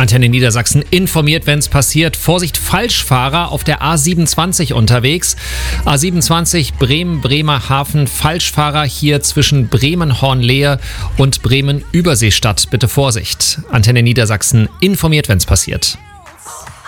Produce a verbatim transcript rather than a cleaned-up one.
Antenne Niedersachsen informiert, wenn es passiert. Vorsicht, Falschfahrer auf der A siebenundzwanzig unterwegs. A siebenundzwanzig Bremen-Bremerhaven. Falschfahrer hier zwischen Bremen-Hornlehe und Bremen-Überseestadt. Bitte Vorsicht. Antenne Niedersachsen informiert, wenn es passiert.